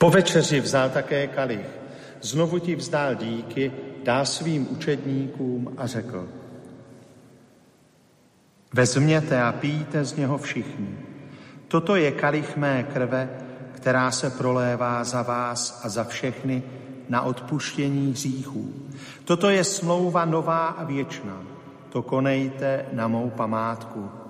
Po večeři vzal také kalich, znovu ti vzdál díky, dal svým učedníkům a řekl: Vezměte a pijte z něho všichni. Toto je kalich mé krve, která se prolévá za vás a za všechny na odpuštění hříchů. Toto je smlouva nová a věčná. To konejte na mou památku.